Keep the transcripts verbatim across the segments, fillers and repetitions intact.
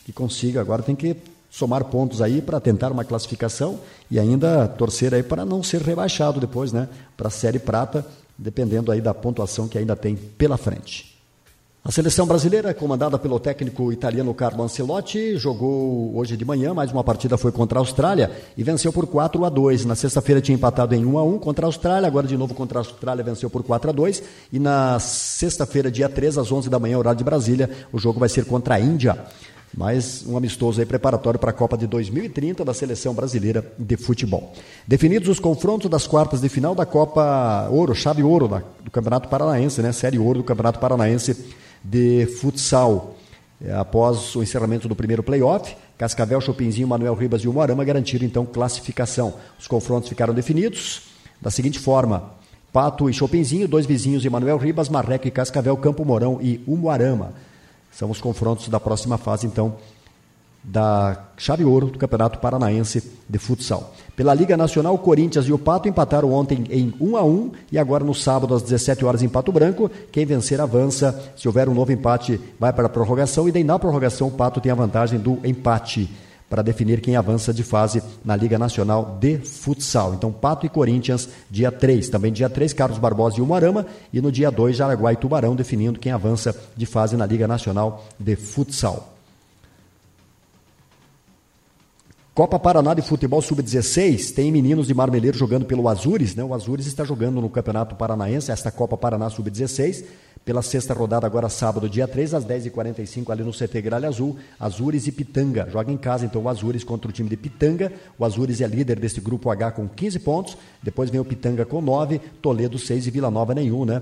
que consiga. Agora tem que somar pontos aí para tentar uma classificação e ainda torcer aí para não ser rebaixado depois, né? Para a Série Prata, dependendo aí da pontuação que ainda tem pela frente. A seleção brasileira, comandada pelo técnico italiano Carlo Ancelotti, jogou hoje de manhã, mais uma partida foi contra a Austrália e venceu por quatro a dois. Na sexta-feira tinha empatado em um a um contra a Austrália, agora de novo contra a Austrália venceu por quatro a dois. E na sexta-feira, dia três, às onze da manhã, horário de Brasília, o jogo vai ser contra a Índia. Mais um amistoso aí preparatório para a Copa de dois mil e trinta da Seleção Brasileira de Futebol. Definidos os confrontos das quartas de final da Copa Ouro, chave ouro da, do Campeonato Paranaense, né? Série ouro do Campeonato Paranaense de futsal. É, após o encerramento do primeiro play-off, Cascavel, Chopinzinho, Manuel Ribas e Umuarama garantiram então classificação. Os confrontos ficaram definidos da seguinte forma: Pato e Chopinzinho, dois vizinhos e Manuel Ribas, Marreco e Cascavel, Campo Mourão e Umuarama. São os confrontos da próxima fase então da chave ouro do Campeonato Paranaense de Futsal. Pela Liga Nacional, o Corinthians e o Pato empataram ontem em um a um e agora no sábado às dezessete horas em Pato Branco. Quem vencer avança. Se houver um novo empate, vai para a prorrogação e daí na prorrogação o Pato tem a vantagem do empate para definir quem avança de fase na Liga Nacional de Futsal. Então, Pato e Corinthians, dia três. Também dia três, Carlos Barbosa e Umuarama. E no dia dois, Jaraguá e Tubarão, definindo quem avança de fase na Liga Nacional de Futsal. Copa Paraná de Futebol sub dezesseis, tem meninos de Marmeleiro jogando pelo Azures, né? O Azures está jogando no Campeonato Paranaense, esta Copa Paraná sub dezesseis, pela sexta rodada agora sábado, dia três, às dez e quarenta e cinco, ali no C T Gralha Azul, Azures e Pitanga. Joga em casa, então, o Azures contra o time de Pitanga. O Azures é líder desse grupo H com quinze pontos, depois vem o Pitanga com nove, Toledo seis e Vila Nova nenhum, né?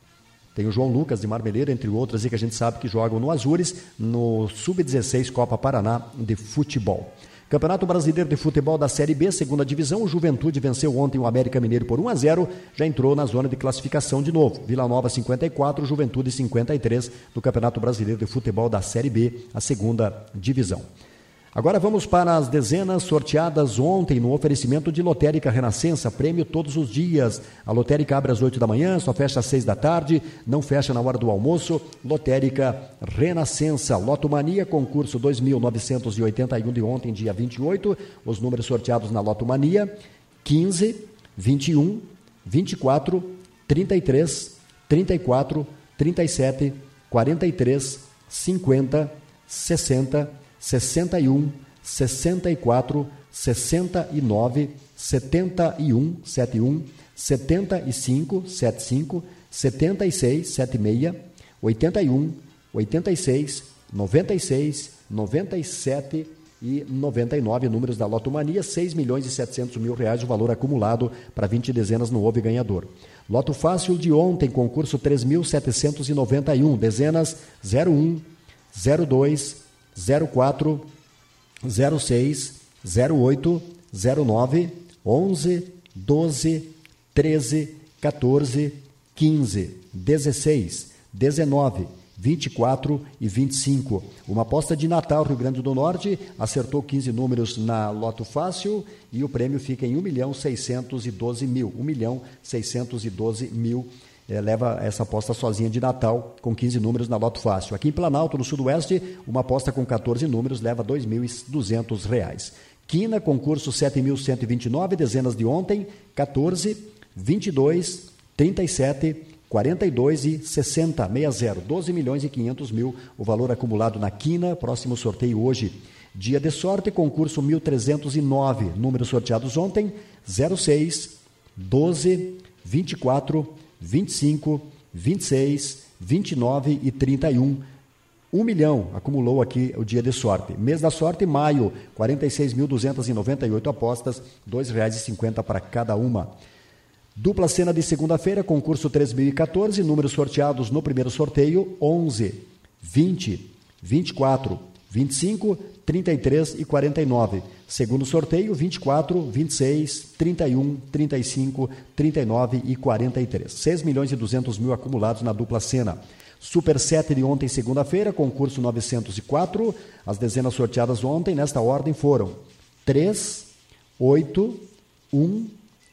Tem o João Lucas de Marmeleiro, entre outros, e que a gente sabe que jogam no Azures, no sub dezesseis Copa Paraná de Futebol. Campeonato Brasileiro de Futebol da Série B, segunda divisão, o Juventude venceu ontem o América Mineiro por um a zero, já entrou na zona de classificação de novo. Vila Nova cinquenta e quatro, Juventude cinquenta e três, do Campeonato Brasileiro de Futebol da Série B, a segunda divisão. Agora vamos para as dezenas sorteadas ontem no oferecimento de Lotérica Renascença, prêmio todos os dias. A lotérica abre às oito da manhã, só fecha às seis da tarde, não fecha na hora do almoço. Lotérica Renascença, Loto Mania, concurso dois mil novecentos e oitenta e um de ontem, dia vinte e oito. Os números sorteados na Loto Mania: quinze, vinte e um, vinte e quatro, trinta e três, trinta e quatro, trinta e sete, quarenta e três, cinquenta, sessenta, sessenta e um, sessenta e quatro, sessenta e nove, setenta e um, setenta e um, setenta e cinco, setenta e cinco, setenta e seis, setenta e seis, oitenta e um, oitenta e seis, noventa e seis, noventa e sete e noventa e nove, números da Loto Mania, seis milhões e setecentos mil reais o valor acumulado, para vinte dezenas não houve ganhador. Loto Fácil de ontem, concurso três mil setecentos e noventa e um, dezenas zero um, zero dois, zero quatro, zero seis, zero oito, zero nove, onze, doze, treze, quatorze, quinze, dezesseis, dezenove, vinte e quatro e vinte e cinco. Uma aposta de Natal, Rio Grande do Norte, acertou quinze números na Loto Fácil e o prêmio fica em um milhão seiscentos e doze mil. um milhão seiscentos e doze mil. É, leva essa aposta sozinha de Natal, com quinze números na Loto Fácil. Aqui em Planalto, no Sudoeste, uma aposta com catorze números leva dois mil e duzentos reais. Quina, concurso sete mil cento e vinte e nove, dezenas de ontem, quatorze, vinte e dois, trinta e sete, quarenta e dois e sessenta, sessenta, doze milhões e quinhentos mil, o valor acumulado na Quina, próximo sorteio hoje. Dia de sorte, concurso mil trezentos e nove, números sorteados ontem, zero seis, doze, vinte e quatro, vinte e cinco, vinte e seis, vinte e nove e trinta e um. Um milhão acumulou aqui o dia de sorte. Mês da sorte, maio, quarenta e seis mil duzentas e noventa e oito apostas, dois reais e cinquenta para cada uma. Dupla cena de segunda-feira, concurso três mil e quatorze, números sorteados no primeiro sorteio, onze, vinte, vinte e quatro, vinte e cinco, trinta e três e quarenta e nove. Segundo sorteio, vinte e quatro, vinte e seis, trinta e um, trinta e cinco, trinta e nove e quarenta e três. seis milhões e duzentos mil acumulados na dupla cena. Super sete de ontem, segunda-feira, concurso novecentos e quatro. As dezenas sorteadas ontem, nesta ordem, foram três, oito, um,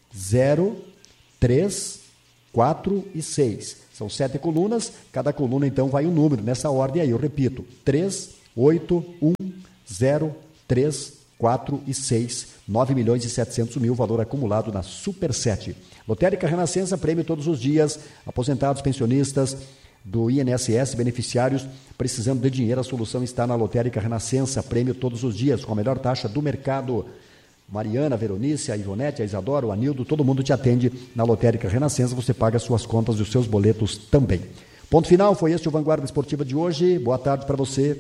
zero, três, quatro e seis. São sete colunas, cada coluna então vai um número, nessa ordem aí, eu repito, três, oito um zero três quatro e seis, nove milhões e setecentos mil, valor acumulado na Super sete. Lotérica Renascença, prêmio todos os dias, aposentados, pensionistas do I N S S, beneficiários precisando de dinheiro, a solução está na Lotérica Renascença, prêmio todos os dias, com a melhor taxa do mercado. Mariana, a Veronice, a Ivonete, a Isadora, o Anildo, todo mundo te atende na Lotérica Renascença, você paga suas contas e os seus boletos também. Ponto final, foi este o Vanguarda Esportiva de hoje, boa tarde para você.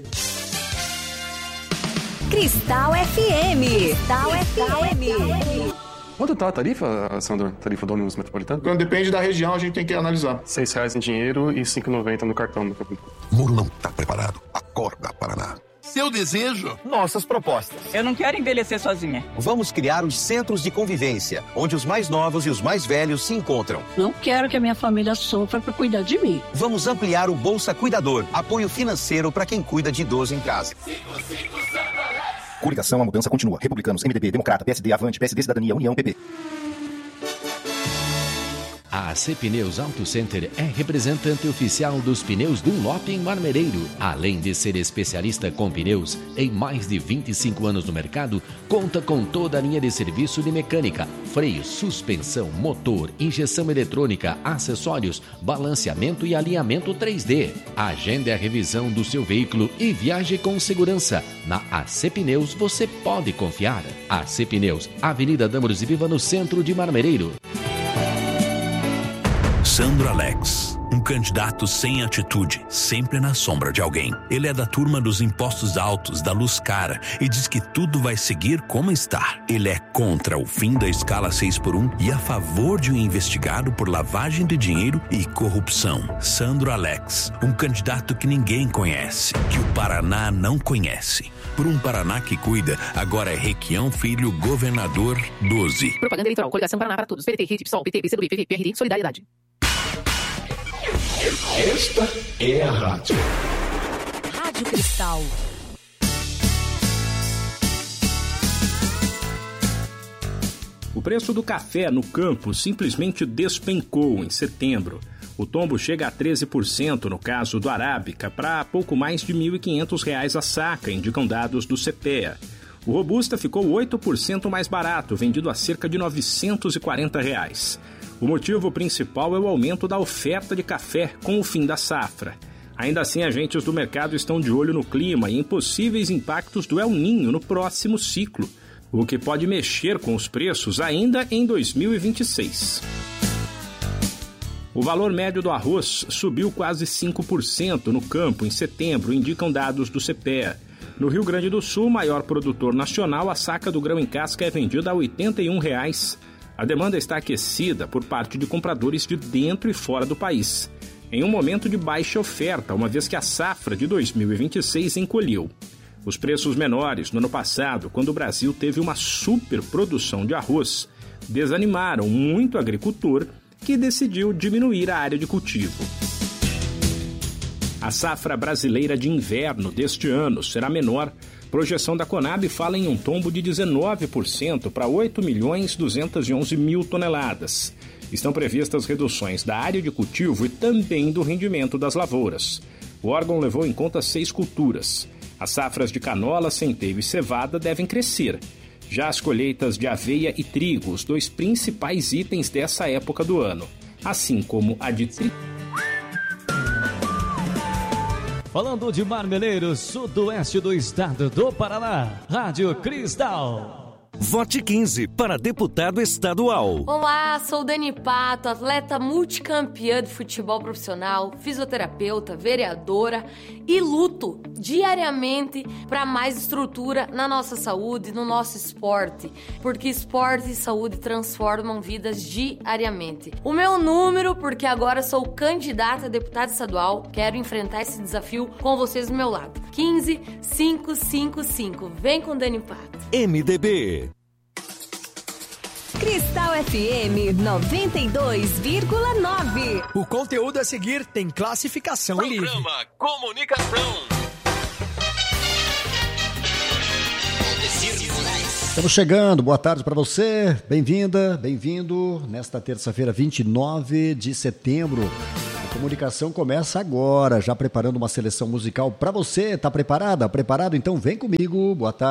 Cristal F M. Cristal F M. Quanto está a tarifa, Sandor? Tarifa do ônibus metropolitano? Quando depende da região, a gente tem que analisar. Seis reais em dinheiro e cinco reais e noventa centavos no cartão. Muro não está preparado. Acorda, Paraná. Seu desejo, nossas propostas. Eu não quero envelhecer sozinha. Vamos criar os centros de convivência, onde os mais novos e os mais velhos se encontram. Não quero que a minha família sofra para cuidar de mim. Vamos ampliar o Bolsa Cuidador, apoio financeiro para quem cuida de idoso em casa. Coligação, a mudança continua. Republicanos, M D B, Democrata, P S D, Avante, P S D, Cidadania, União, P P. A A C Pneus Auto Center é representante oficial dos pneus Dunlop em Marmereiro. Além de ser especialista com pneus em mais de vinte e cinco anos no mercado, conta com toda a linha de serviço de mecânica, freio, suspensão, motor, injeção eletrônica, acessórios, balanceamento e alinhamento três D. Agende a revisão do seu veículo e viaje com segurança. Na A C Pneus você pode confiar. A C Pneus, Avenida Dâmaros e Viva, no centro de Marmereiro. Sandro Alex, um candidato sem atitude, sempre na sombra de alguém. Ele é da turma dos impostos altos, da luz cara, e diz que tudo vai seguir como está. Ele é contra o fim da escala seis por um e a favor de um investigado por lavagem de dinheiro e corrupção. Sandro Alex, um candidato que ninguém conhece, que o Paraná não conhece. Por um Paraná que cuida, agora é Requião Filho, governador doze. Propaganda eleitoral, coligação Paraná para todos. P T, R I T, PSOL, P T, P C do B, P V, P R D, Solidariedade. Esta é a rádio. Rádio Cristal. O preço do café no campo simplesmente despencou em setembro. O tombo chega a treze por cento no caso do Arábica, para pouco mais de mil e quinhentos reais a saca, indicam dados do CEPEA. O Robusta ficou oito por cento mais barato, vendido a cerca de novecentos e quarenta reais. O motivo principal é o aumento da oferta de café com o fim da safra. Ainda assim, agentes do mercado estão de olho no clima e em possíveis impactos do El Niño no próximo ciclo, o que pode mexer com os preços ainda em dois mil e vinte e seis. O valor médio do arroz subiu quase cinco por cento no campo em setembro, indicam dados do CEPEA. No Rio Grande do Sul, maior produtor nacional, a saca do grão em casca é vendida a oitenta e um reais. A demanda está aquecida por parte de compradores de dentro e fora do país, em um momento de baixa oferta, uma vez que a safra de dois mil e vinte e seis encolheu. Os preços menores no ano passado, quando o Brasil teve uma superprodução de arroz, desanimaram muito o agricultor, que decidiu diminuir a área de cultivo. A safra brasileira de inverno deste ano será menor. Projeção da Conab fala em um tombo de dezenove por cento para oito milhões duzentos e onze mil toneladas. Estão previstas reduções da área de cultivo e também do rendimento das lavouras. O órgão levou em conta seis culturas. As safras de canola, centeio e cevada devem crescer. Já as colheitas de aveia e trigo, os dois principais itens dessa época do ano, assim como a de trigo. Falando de Marmeleiro, sudoeste do estado do Paraná, Rádio Cristal. Vote quinze para deputado estadual. Olá, sou Dani Pato, atleta multicampeã de futebol profissional, fisioterapeuta, vereadora e luto diariamente para mais estrutura na nossa saúde, no nosso esporte, porque esporte e saúde transformam vidas diariamente. O meu número, porque agora sou candidata a deputada estadual, quero enfrentar esse desafio com vocês do meu lado. quinze cinco cinco cinco. Vem com Dani Pato. M D B. Cristal F M noventa e dois vírgula nove. O conteúdo a seguir tem classificação livre. Programa Comunicação. Estamos chegando, boa tarde para você, bem-vinda, bem-vindo, nesta terça-feira, vinte e nove de setembro. O Comunicação começa agora, já preparando uma seleção musical para você. Tá preparada? Preparado? Então vem comigo. Boa tarde.